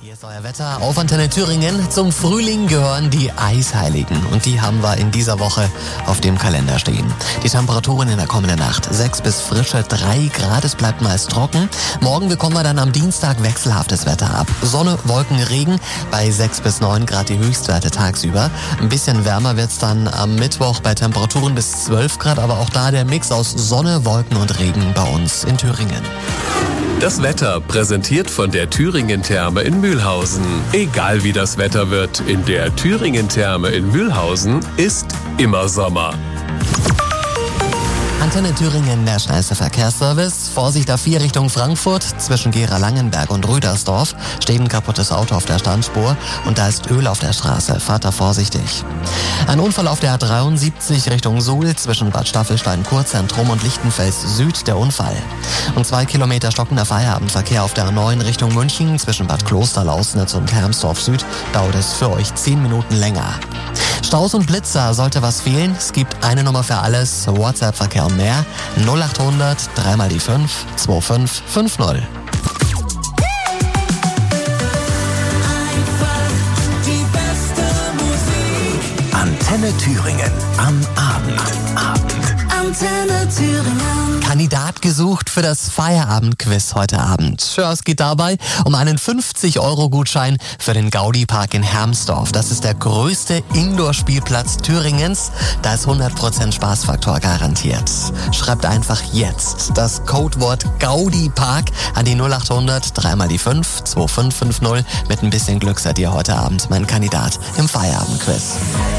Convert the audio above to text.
Hier ist euer Wetter auf Antenne Thüringen. Zum Frühling gehören die Eisheiligen und die haben wir in dieser Woche auf dem Kalender stehen. Die Temperaturen in der kommenden Nacht 6 bis frische 3 Grad, es bleibt meist trocken. Morgen bekommen wir dann am Dienstag wechselhaftes Wetter ab. Sonne, Wolken, Regen, bei 6 bis 9 Grad die Höchstwerte tagsüber. Ein bisschen wärmer wird's dann am Mittwoch bei Temperaturen bis 12 Grad, aber auch da der Mix aus Sonne, Wolken und Regen bei uns in Thüringen. Das Wetter präsentiert von der Thüringen-Therme in Mühlhausen. Egal wie das Wetter wird, in der Thüringen-Therme in Mühlhausen ist immer Sommer. Antenne Thüringen, der schnellste Verkehrsservice. Vorsicht A4 Richtung Frankfurt. Zwischen Gera-Langenberg und Rüdersdorf steht ein kaputtes Auto auf der Standspur und da ist Öl auf der Straße. Fahrt da vorsichtig. Ein Unfall auf der A73 Richtung Suhl zwischen Bad Staffelstein Kurzentrum und Lichtenfels Süd, der Unfall. Und 2 Kilometer stockender Feierabendverkehr auf der A9 Richtung München zwischen Bad Klosterlausnitz und Hermsdorf Süd dauert es für euch 10 Minuten länger. Staus und Blitzer, sollte was fehlen? Es gibt eine Nummer für alles. WhatsApp-Verkehr und mehr. 0800 3 mal die 5 2550. Antenne Thüringen am Abend. Antenne Thüringen. Kandidat gesucht für das Feierabendquiz heute Abend. Ja, es geht dabei um einen 50-Euro-Gutschein für den Gaudi-Park in Hermsdorf. Das ist der größte Indoor-Spielplatz Thüringens. Da ist 100% Spaßfaktor garantiert. Schreibt einfach jetzt das Codewort Gaudi-Park an die 0800 3 mal die 5 2550. Mit ein bisschen Glück seid ihr heute Abend mein Kandidat im Feierabendquiz.